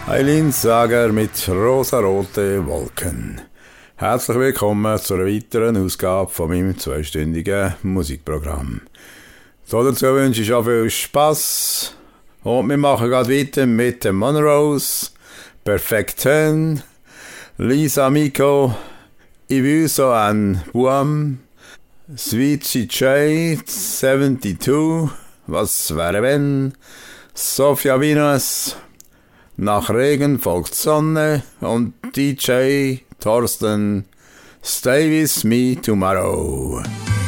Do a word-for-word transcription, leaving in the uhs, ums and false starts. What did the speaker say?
Eileen Sager mit rosarote Wolken. Herzlich willkommen zu einer weiteren Ausgabe von meinem zweistündigen Musikprogramm. So, dazu wünsche ich auch viel Spass. Und wir machen gerade weiter mit den Monroes, Perfect Ten, Lisa Miko, Ivuso and Buam, Sweet C J, zweiundsiebzig, Was wäre wenn, Sophia Venus, Nach Regen folgt Sonne und D J Thorsten, Stay with me tomorrow.